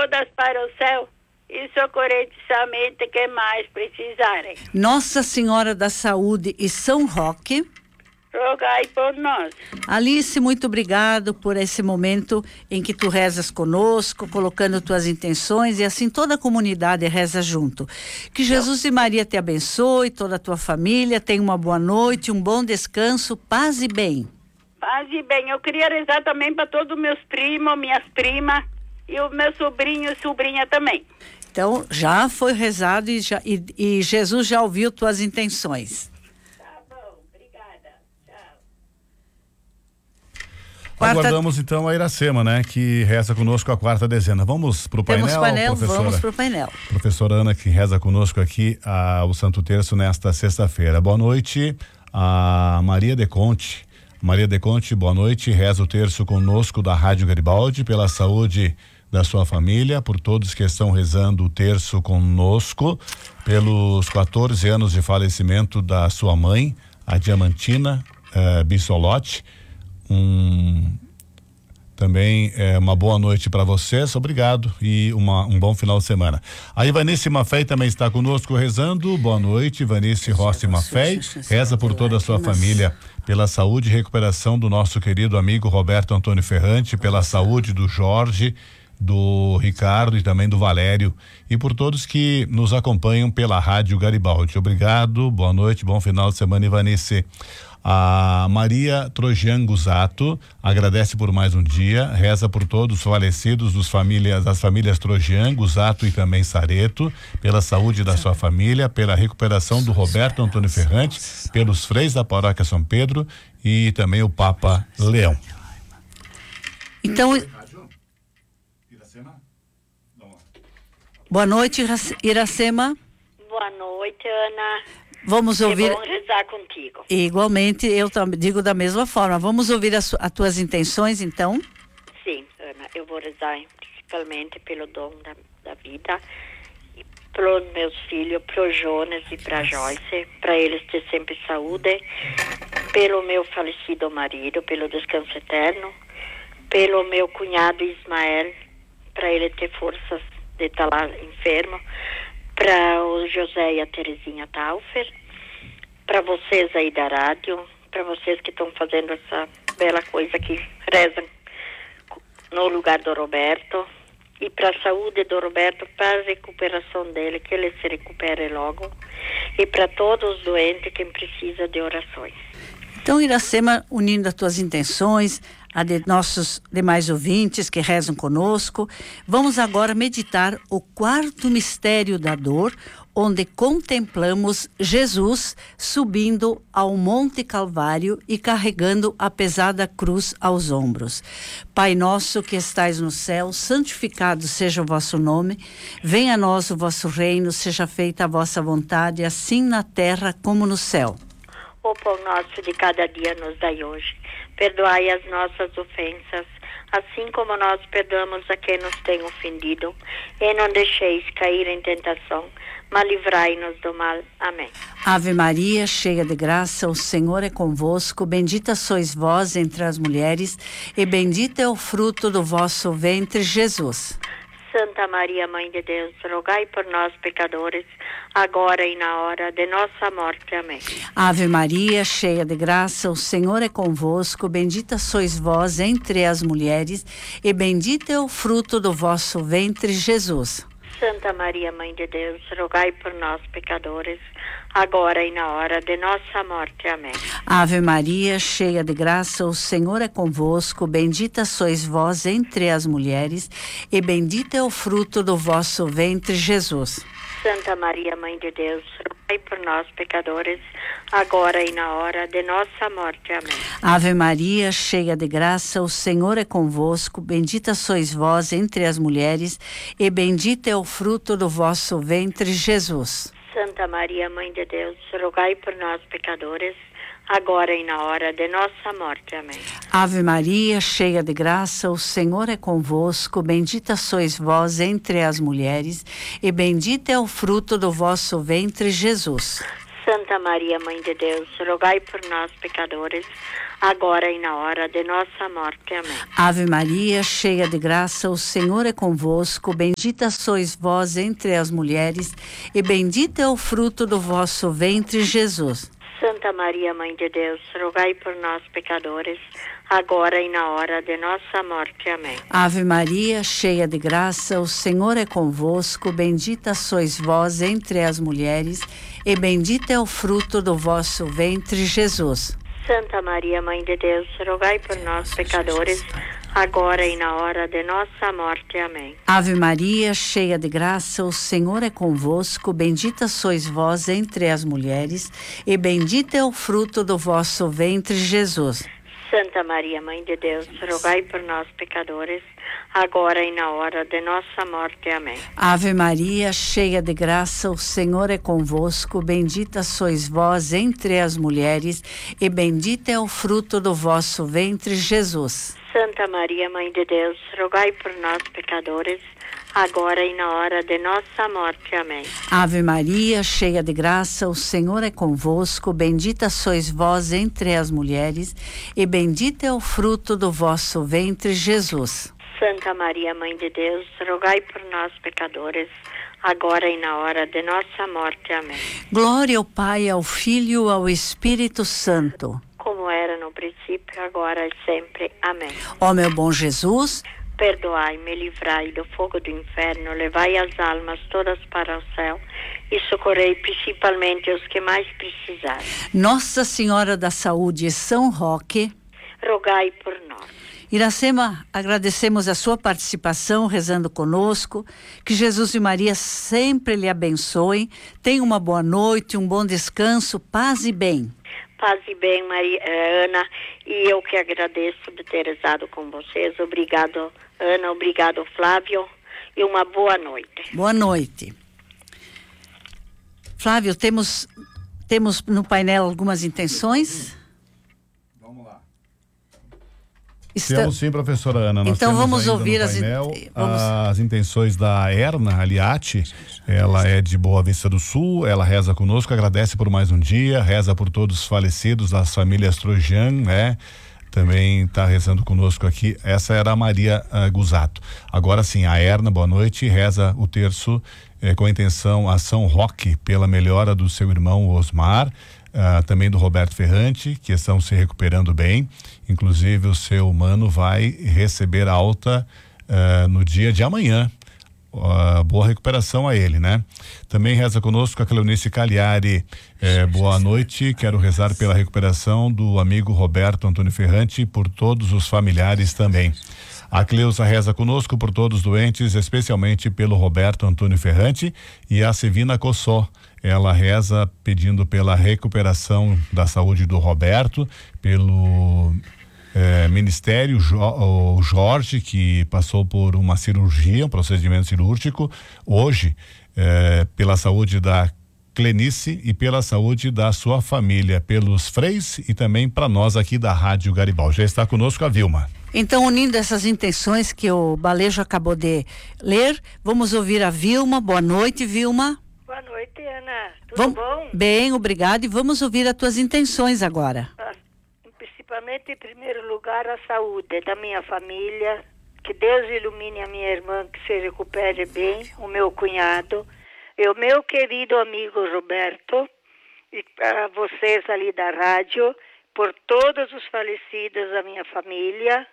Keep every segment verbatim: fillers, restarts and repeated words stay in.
todas para o céu e socorrei somente quem mais precisarem. Nossa Senhora da Saúde e São Roque, rogai por nós. Alice, muito obrigado por esse momento em que tu rezas conosco, colocando tuas intenções, e assim toda a comunidade reza junto. Que Jesus e Maria te abençoe, toda a tua família, tenha uma boa noite, um bom descanso, paz e bem. Paz e bem. Eu queria rezar também para todos os meus primos, minhas primas e o meu sobrinho e sobrinha também. Então, já foi rezado e, já, e, e Jesus já ouviu tuas intenções. Quarta... Aguardamos então a Iracema, né, que reza conosco a quarta dezena. Vamos pro painel, Temos painel, professora? Vamos pro painel. Professora Ana, que reza conosco aqui a, o Santo Terço nesta sexta-feira. Boa noite, a Maria de Conte. Maria de Conte, boa noite, reza o terço conosco da Rádio Garibaldi, pela saúde da sua família, por todos que estão rezando o terço conosco, pelos quatorze anos de falecimento da sua mãe, a Diamantina eh, Bissolotti. Um, também é uma boa noite para vocês, obrigado e uma, um bom final de semana. A Ivanice Mafei também está conosco rezando. Boa noite, Ivanice Rossi Mafei, reza por toda a sua família, pela saúde e recuperação do nosso querido amigo Roberto Antônio Ferrante, pela saúde do Jorge, do Ricardo e também do Valério, e por todos que nos acompanham pela Rádio Garibaldi. Obrigado, boa noite, bom final de semana, Ivanice. A Maria Trojan Gusato agradece por mais um dia, reza por todos os falecidos dos famílias, das famílias Trojan, Gusato e também Sareto, pela saúde da sua família, pela recuperação do Roberto Antônio Ferrante, pelos freis da paróquia São Pedro e também o Papa Leão. Então, boa noite, Iracema. Boa noite, Ana. Vamos ouvir. É bom rezar contigo. Igualmente, eu também digo da mesma forma. Vamos ouvir as, as tuas intenções, então? Sim, Ana, eu vou rezar principalmente pelo dom da, da vida, para os meus filhos, para o Jonas e para a Joyce, para eles ter sempre saúde, pelo meu falecido marido, pelo descanso eterno, pelo meu cunhado Ismael, para ele ter forças de estar lá enfermo, para o José e a Terezinha Taufer, para vocês aí da rádio, para vocês que estão fazendo essa bela coisa que rezam no lugar do Roberto, e para a saúde do Roberto, para a recuperação dele, que ele se recupere logo, e para todos os doentes que precisam de orações. Então, Iracema, unindo as tuas intenções, a de nossos demais ouvintes que rezam conosco, vamos agora meditar o quarto mistério da dor, onde contemplamos Jesus subindo ao Monte Calvário e carregando a pesada cruz aos ombros. Pai nosso que estais no céu, santificado seja o vosso nome, venha a nós o vosso reino, seja feita a vossa vontade, assim na terra como no céu. O pão nosso de cada dia nos dai hoje. Perdoai as nossas ofensas, assim como nós perdoamos a quem nos tem ofendido. E não deixeis cair em tentação, mas livrai-nos do mal. Amém. Ave Maria, cheia de graça, o Senhor é convosco. Bendita sois vós entre as mulheres, e bendito é o fruto do vosso ventre, Jesus. Santa Maria, Mãe de Deus, rogai por nós, pecadores, agora e na hora de nossa morte. Amém. Ave Maria, cheia de graça, o Senhor é convosco. Bendita sois vós entre as mulheres, e bendito é o fruto do vosso ventre, Jesus. Santa Maria, Mãe de Deus, rogai por nós, pecadores, agora e na hora de nossa morte. Amém. Ave Maria, cheia de graça, o Senhor é convosco. Bendita sois vós entre as mulheres, e bendito é o fruto do vosso ventre, Jesus. Santa Maria, Mãe de Deus, rogai por nós, pecadores, agora e na hora de nossa morte. Amém. Ave Maria, cheia de graça, o Senhor é convosco. Bendita sois vós entre as mulheres, e bendito é o fruto do vosso ventre, Jesus. Santa Maria, Mãe de Deus, rogai por nós, pecadores, agora e na hora de nossa morte. Amém. Ave Maria, cheia de graça, o Senhor é convosco. Bendita sois vós entre as mulheres, e bendito é o fruto do vosso ventre, Jesus. Santa Maria, Mãe de Deus, rogai por nós, pecadores, agora e na hora de nossa morte. Amém. Ave Maria, cheia de graça, o Senhor é convosco. Bendita sois vós entre as mulheres, e bendito é o fruto do vosso ventre, Jesus. Santa Maria, Mãe de Deus, rogai por nós, pecadores, agora e na hora de nossa morte. Amém. Ave Maria, cheia de graça, o Senhor é convosco. Bendita sois vós entre as mulheres, e bendito é o fruto do vosso ventre, Jesus. Santa Maria, Mãe de Deus, rogai por nós, pecadores, agora e na hora de nossa morte. Amém. Ave Maria, cheia de graça, o Senhor é convosco. Bendita sois vós entre as mulheres, e bendito é o fruto do vosso ventre, Jesus. Santa Maria, Mãe de Deus, rogai por nós, pecadores, agora e na hora de nossa morte. Amém. Ave Maria, cheia de graça, o Senhor é convosco. Bendita sois vós entre as mulheres, e bendito é o fruto do vosso ventre, Jesus. Santa Maria, Mãe de Deus, rogai por nós, pecadores, agora e na hora de nossa morte. Amém. Ave Maria, cheia de graça, o Senhor é convosco. Bendita sois vós entre as mulheres, e bendito é o fruto do vosso ventre, Jesus. Santa Maria, Mãe de Deus, rogai por nós, pecadores, agora e na hora de nossa morte. Amém. Glória ao Pai, ao Filho e ao Espírito Santo. Como era no princípio, agora e sempre. Amém. Ó meu bom Jesus, perdoai-me, livrai do fogo do inferno, levai as almas todas para o céu e socorrei principalmente os que mais precisarem. Nossa Senhora da Saúde, São Roque, rogai por nós. Iracema, agradecemos a sua participação rezando conosco, que Jesus e Maria sempre lhe abençoem, tenha uma boa noite, um bom descanso, paz e bem. Paz e bem, Maria, eh, Ana, e eu que agradeço de ter rezado com vocês. Obrigado, Ana, obrigado, Flávio, e uma boa noite. Boa noite. Flávio, temos, temos no painel algumas intenções? Vamos lá. Está... Temos sim, professora Ana. Nós então vamos ouvir as, painel, in... vamos... as intenções da Erna Aliati. Ela é de Boa Vista do Sul, ela reza conosco, agradece por mais um dia, reza por todos os falecidos das famílias Trojan, né? Também está rezando conosco aqui. Essa era a Maria uh, Guzato. Agora sim, a Erna, boa noite, reza o terço eh, com a intenção a São Roque pela melhora do seu irmão Osmar, uh, também do Roberto Ferrante, que estão se recuperando bem. Inclusive o seu mano vai receber alta uh, no dia de amanhã. Uh, boa recuperação a ele, né? Também reza conosco a Cleonice Cagliari. Eh, boa noite, quero rezar pela recuperação do amigo Roberto Antônio Ferrante e por todos os familiares também. A Cleusa reza conosco por todos os doentes, especialmente pelo Roberto Antônio Ferrante, e a Sevina Cossó. Ela reza pedindo pela recuperação da saúde do Roberto, pelo É, Ministério jo, o Jorge, que passou por uma cirurgia, um procedimento cirúrgico, hoje, é, pela saúde da Clenice e pela saúde da sua família, pelos freis e também para nós aqui da Rádio Garibaldi. Já está conosco a Vilma. Então, unindo essas intenções que o Balejo acabou de ler, vamos ouvir a Vilma. Boa noite, Vilma. Boa noite, Ana. Tudo vamos... bom? Bem, obrigado. E vamos ouvir as tuas intenções agora. Ah, principalmente, em primeiro lugar, a saúde da minha família. Que Deus ilumine a minha irmã, que se recupere bem, o meu cunhado, e o meu querido amigo Roberto, e para vocês ali da rádio, por todos os falecidos da minha família.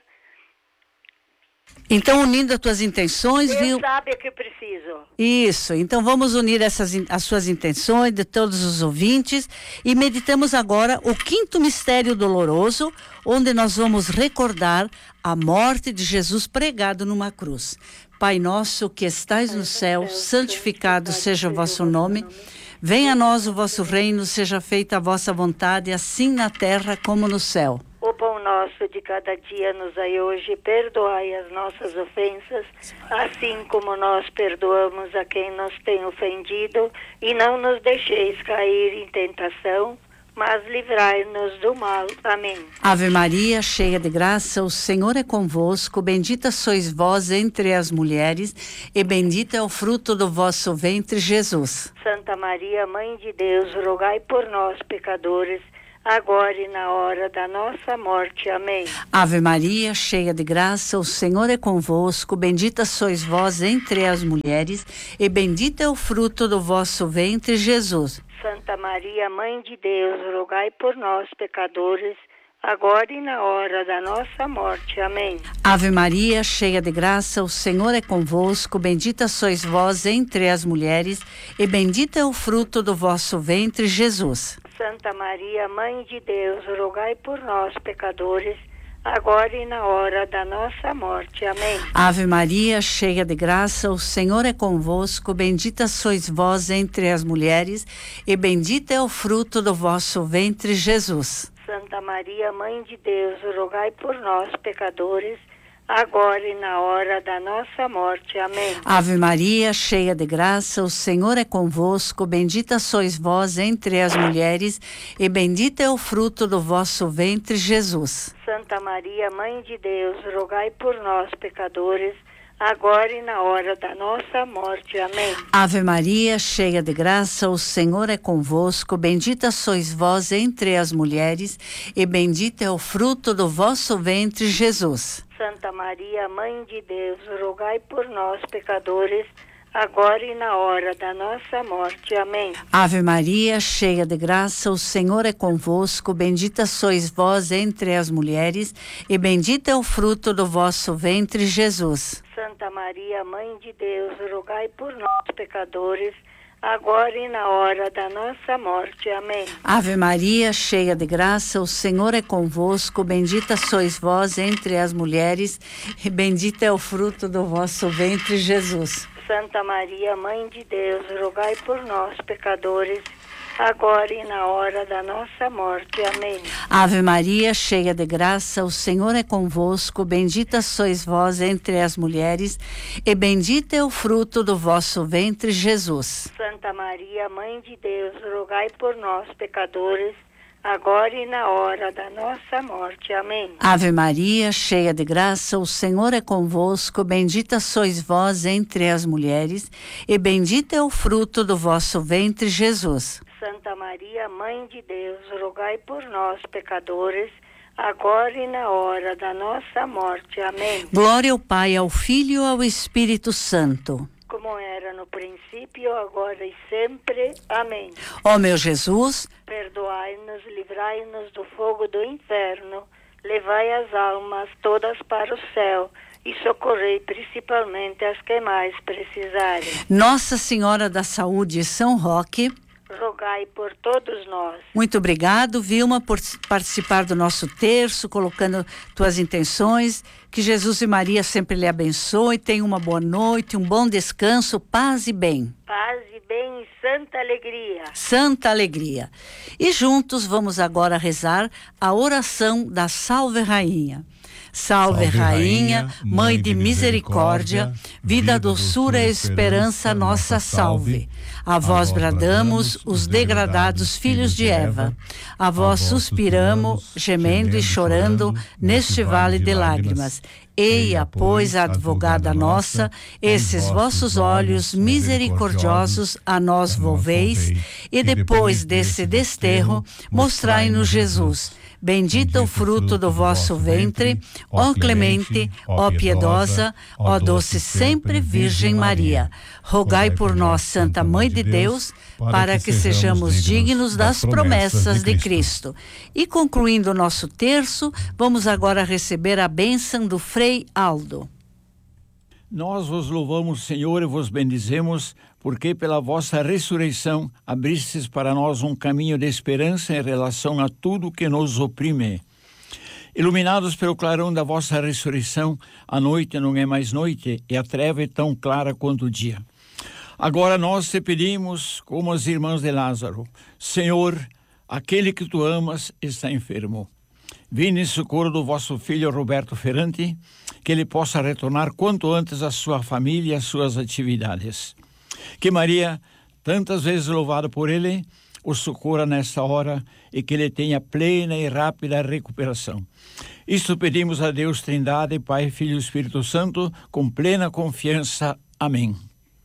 Então, unindo as tuas intenções, Deus viu? sabe o que eu preciso. Isso, então vamos unir essas, as suas intenções de todos os ouvintes e meditamos agora o quinto mistério doloroso, onde nós vamos recordar a morte de Jesus pregado numa cruz. Pai nosso que estais no céu, santificado seja o vosso nome. Venha a nós o vosso reino, seja feita a vossa vontade, assim na terra como no céu. O pão nosso de cada dia nos dai hoje, perdoai as nossas ofensas, assim como nós perdoamos a quem nos tem ofendido, e não nos deixeis cair em tentação, mas livrai-nos do mal. Amém. Ave Maria, cheia de graça, o Senhor é convosco. Bendita sois vós entre as mulheres, e bendito é o fruto do vosso ventre, Jesus. Santa Maria, Mãe de Deus, rogai por nós, pecadores, agora e na hora da nossa morte. Amém. Ave Maria, cheia de graça, o Senhor é convosco. Bendita sois vós entre as mulheres, e bendito é o fruto do vosso ventre, Jesus. Santa Maria, Mãe de Deus, rogai por nós, pecadores, agora e na hora da nossa morte. Amém. Ave Maria, cheia de graça, o Senhor é convosco. Bendita sois vós entre as mulheres, e bendito é o fruto do vosso ventre, Jesus. Santa Maria, Mãe de Deus, rogai por nós, pecadores, agora e na hora da nossa morte. Amém. Ave Maria, cheia de graça, o Senhor é convosco. Bendita sois vós entre as mulheres, e bendito é o fruto do vosso ventre, Jesus. Santa Maria, Mãe de Deus, rogai por nós, pecadores, agora e na hora da nossa morte. Amém. Ave Maria, cheia de graça, o Senhor é convosco. Bendita sois vós entre as mulheres, e bendito é o fruto do vosso ventre, Jesus. Santa Maria, Mãe de Deus, rogai por nós, pecadores, agora e na hora da nossa morte. Amém. Ave Maria, cheia de graça, o Senhor é convosco. Bendita sois vós entre as mulheres, e bendito é o fruto do vosso ventre, Jesus. Santa Maria, Mãe de Deus, rogai por nós, pecadores, agora e na hora da nossa morte. Amém. Ave Maria, cheia de graça, o Senhor é convosco. Bendita sois vós entre as mulheres, e bendito é o fruto do vosso ventre, Jesus. Santa Maria, Mãe de Deus, rogai por nós, pecadores, agora e na hora da nossa morte. Amém. Ave Maria, cheia de graça, o Senhor é convosco. Bendita sois vós entre as mulheres, e bendito é o fruto do vosso ventre, Jesus. Santa Maria, Mãe de Deus, rogai por nós, pecadores, agora e na hora da nossa morte. Amém. Ave Maria, cheia de graça, o Senhor é convosco. Bendita sois vós entre as mulheres, e bendito é o fruto do vosso ventre, Jesus. Santa Maria, Mãe de Deus, rogai por nós, pecadores, agora e na hora da nossa morte. Amém. Ave Maria, cheia de graça, o Senhor é convosco. Bendita sois vós entre as mulheres, e bendito é o fruto do vosso ventre, Jesus. Santa Maria, Mãe de Deus, rogai por nós, pecadores, agora e na hora da nossa morte. Amém. Glória ao Pai, ao Filho e ao Espírito Santo. Como era no princípio, agora e sempre. Amém. Ó meu Jesus, perdoai-nos, livrai-nos do fogo do inferno, levai as almas todas para o céu e socorrei principalmente as que mais precisarem. Nossa Senhora da Saúde e São Roque, rogai por todos nós. Muito obrigado, Vilma, por participar do nosso terço, colocando tuas intenções. Que Jesus e Maria sempre lhe abençoe. Tenha uma boa noite, um bom descanso, paz e bem. Paz e bem e santa alegria. Santa alegria. E juntos vamos agora rezar a oração da Salve Rainha. Salve, Salve Rainha, Mãe de misericórdia, vida, doçura e esperança, nossa salve. A vós bradamos, os degradados filhos de Eva. A vós suspiramos, gemendo e chorando, neste vale de lágrimas. Eia, pois, advogada nossa, esses vossos olhos misericordiosos a nós volveis, e depois desse desterro, mostrai-nos Jesus. Bendito o fruto do vosso ventre, ó clemente, ó piedosa, ó doce sempre Virgem Maria. Rogai por nós, Santa Mãe de Deus, para que sejamos dignos das promessas de Cristo. E concluindo o nosso terço, vamos agora receber a bênção do Frei Aldo. Nós vos louvamos, Senhor, e vos bendizemos, porque pela vossa ressurreição abristes para nós um caminho de esperança em relação a tudo que nos oprime. Iluminados pelo clarão da vossa ressurreição, a noite não é mais noite e a treva é tão clara quanto o dia. Agora nós te pedimos, como as irmãs de Lázaro, Senhor, aquele que tu amas está enfermo. Vinde em socorro do vosso filho Roberto Ferrante, que ele possa retornar quanto antes à sua família e às suas atividades. Que Maria, tantas vezes louvada por ele, o socorra nesta hora e que ele tenha plena e rápida recuperação. Isto pedimos a Deus Trindade, Pai, Filho e Espírito Santo, com plena confiança. Amém.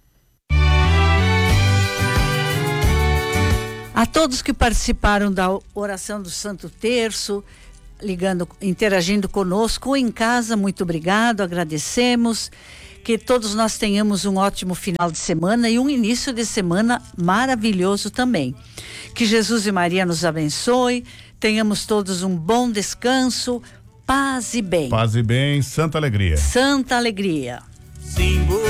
A todos que participaram da oração do Santo Terço, ligando, interagindo conosco ou em casa, muito obrigado, agradecemos. Que todos nós tenhamos um ótimo final de semana e um início de semana maravilhoso também. Que Jesus e Maria nos abençoe, tenhamos todos um bom descanso, paz e bem. Paz e bem, santa alegria. Santa alegria.